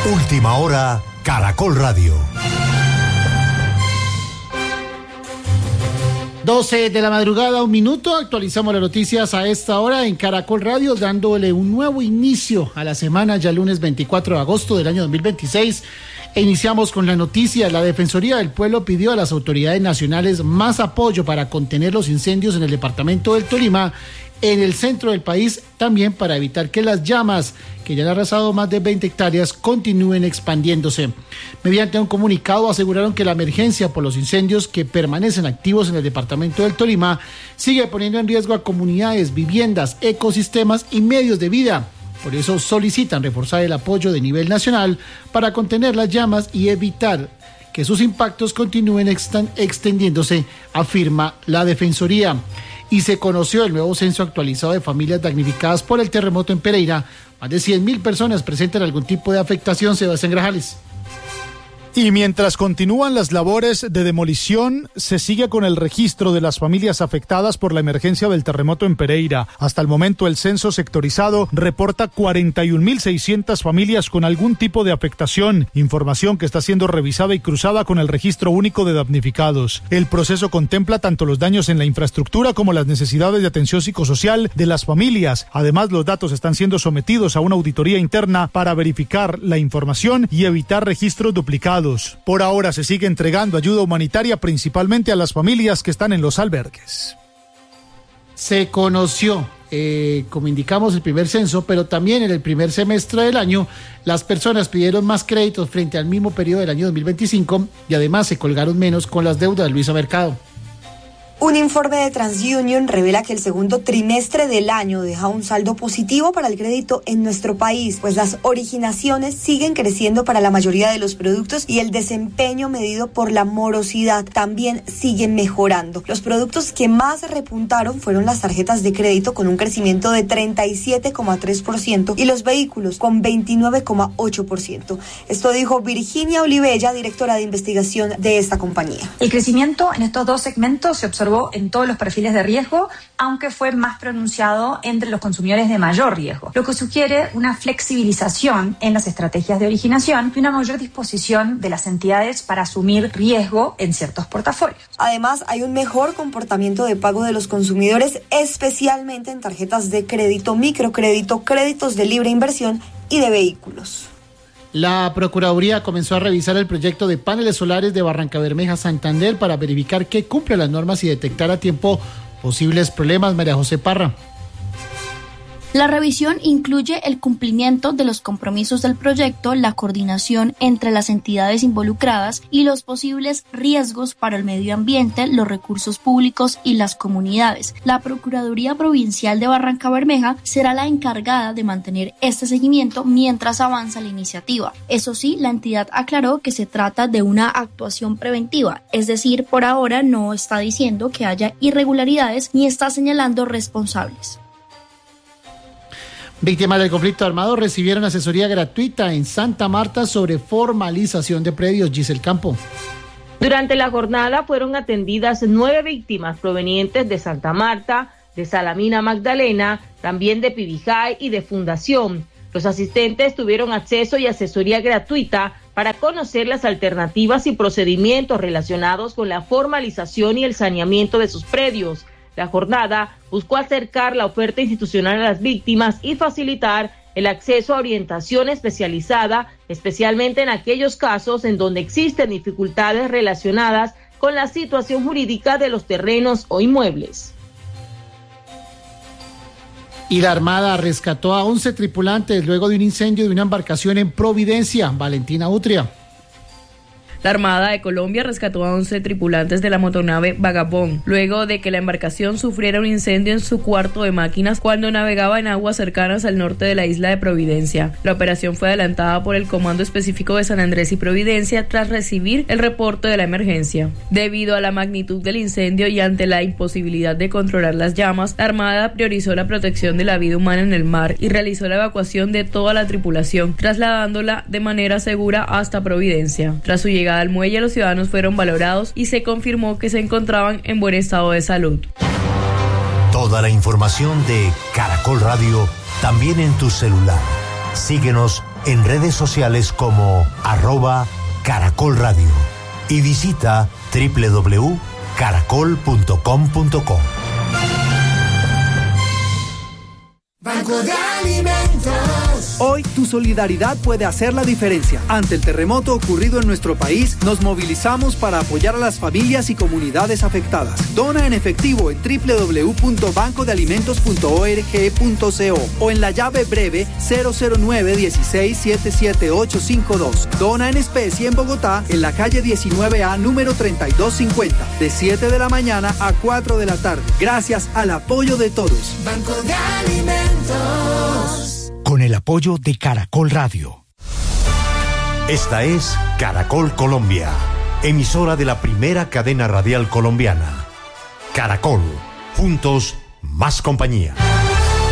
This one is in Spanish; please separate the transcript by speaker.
Speaker 1: Última hora, Caracol Radio.
Speaker 2: 12 de la madrugada, 1 minuto. Actualizamos las noticias a esta hora en Caracol Radio, dándole un nuevo inicio a la semana, ya lunes 24 de agosto del año 2026. Iniciamos con la noticia. La Defensoría del Pueblo pidió a las autoridades nacionales más apoyo para contener los incendios en el departamento del Tolima, en el centro del país, también para evitar que las llamas, que ya han arrasado más de 20 hectáreas, continúen expandiéndose. Mediante un comunicado aseguraron que la emergencia por los incendios que permanecen activos en el departamento del Tolima sigue poniendo en riesgo a comunidades, viviendas, ecosistemas y medios de vida. Por eso solicitan reforzar el apoyo de nivel nacional para contener las llamas y evitar que sus impactos continúen extendiéndose, afirma la Defensoría. Y se conoció el nuevo censo actualizado de familias damnificadas por el terremoto en Pereira. Más de 100.000 personas presentan algún tipo de afectación. Sebastián Grajales.
Speaker 3: Y mientras continúan las labores de demolición, se sigue con el registro de las familias afectadas por la emergencia del terremoto en Pereira. Hasta el momento, el censo sectorizado reporta 41.600 familias con algún tipo de afectación, información que está siendo revisada y cruzada con el registro único de damnificados. El proceso contempla tanto los daños en la infraestructura como las necesidades de atención psicosocial de las familias. Además, los datos están siendo sometidos a una auditoría interna para verificar la información y evitar registros duplicados. Por ahora se sigue entregando ayuda humanitaria principalmente a las familias que están en los albergues.
Speaker 2: Se conoció, como indicamos, el primer censo, pero también en el primer semestre del año las personas pidieron más créditos frente al mismo periodo del año 2025 y además se colgaron menos con las deudas de Luisa Mercado.
Speaker 4: Un informe de TransUnion revela que el segundo trimestre del año deja un saldo positivo para el crédito en nuestro país, pues las originaciones siguen creciendo para la mayoría de los productos y el desempeño medido por la morosidad también sigue mejorando. Los productos que más repuntaron fueron las tarjetas de crédito con un crecimiento de 37,3% y los vehículos con 29,8%. Esto dijo Virginia Olivella, directora de investigación de esta compañía.
Speaker 5: El crecimiento en estos dos segmentos se observó en todos los perfiles de riesgo, aunque fue más pronunciado entre los consumidores de mayor riesgo, lo que sugiere una flexibilización en las estrategias de originación y una mayor disposición de las entidades para asumir riesgo en ciertos portafolios.
Speaker 4: Además, hay un mejor comportamiento de pago de los consumidores, especialmente en tarjetas de crédito, microcrédito, créditos de libre inversión y de vehículos.
Speaker 2: La Procuraduría comenzó a revisar el proyecto de paneles solares de Barrancabermeja, Santander, para verificar que cumple las normas y detectar a tiempo posibles problemas. María José Parra.
Speaker 6: La revisión incluye el cumplimiento de los compromisos del proyecto, la coordinación entre las entidades involucradas y los posibles riesgos para el medio ambiente, los recursos públicos y las comunidades. La Procuraduría Provincial de Barrancabermeja será la encargada de mantener este seguimiento mientras avanza la iniciativa. Eso sí, la entidad aclaró que se trata de una actuación preventiva, es decir, por ahora no está diciendo que haya irregularidades ni está señalando responsables.
Speaker 2: Víctimas del conflicto armado recibieron asesoría gratuita en Santa Marta sobre formalización de predios. Giselle Campo.
Speaker 7: Durante la jornada fueron atendidas 9 víctimas provenientes de Santa Marta, de Salamina Magdalena, también de Pibijay y de Fundación. Los asistentes tuvieron acceso y asesoría gratuita para conocer las alternativas y procedimientos relacionados con la formalización y el saneamiento de sus predios. La jornada buscó acercar la oferta institucional a las víctimas y facilitar el acceso a orientación especializada, especialmente en aquellos casos en donde existen dificultades relacionadas con la situación jurídica de los terrenos o inmuebles.
Speaker 2: Y la Armada rescató a 11 tripulantes luego de un incendio de una embarcación en Providencia. Valentina Utria.
Speaker 8: La Armada de Colombia rescató a 11 tripulantes de la motonave Vagabond, luego de que la embarcación sufriera un incendio en su cuarto de máquinas cuando navegaba en aguas cercanas al norte de la isla de Providencia. La operación fue adelantada por el Comando Específico de San Andrés y Providencia tras recibir el reporte de la emergencia. Debido a la magnitud del incendio y ante la imposibilidad de controlar las llamas, la Armada priorizó la protección de la vida humana en el mar y realizó la evacuación de toda la tripulación, trasladándola de manera segura hasta Providencia. Tras su llegada al muelle, los ciudadanos fueron valorados y se confirmó que se encontraban en buen estado de salud.
Speaker 1: Toda la información de Caracol Radio también en tu celular. Síguenos en redes sociales como @Caracol Radio y visita www.caracol.com.co.
Speaker 9: Banco de Alimentos.
Speaker 10: Hoy tu solidaridad puede hacer la diferencia. Ante el terremoto ocurrido en nuestro país, nos movilizamos para apoyar a las familias y comunidades afectadas. Dona en efectivo en www.bancodealimentos.org.co o en la llave breve 009-16-77852. Dona en especie en Bogotá, en la calle 19A número 3250, de 7 de la mañana a 4 de la tarde. Gracias al apoyo de todos.
Speaker 9: Banco de Alimentos.
Speaker 1: Con el apoyo de Caracol Radio. Esta es Caracol Colombia, emisora de la primera cadena radial colombiana. Caracol, juntos, más compañía.